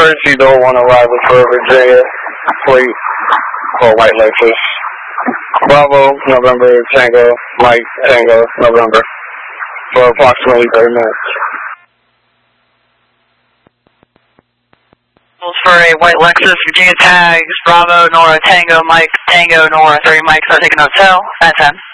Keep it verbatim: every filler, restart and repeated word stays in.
courtesy to one arrival for Virginia Fleet for White Lexus. Bravo, November, Tango, Mike, Tango, November, for approximately thirty minutes. For a White Lexus, Virginia tags, Bravo, Nora, Tango, Mike, Tango, Nora, thirty Mike, start taking hotel, at ten.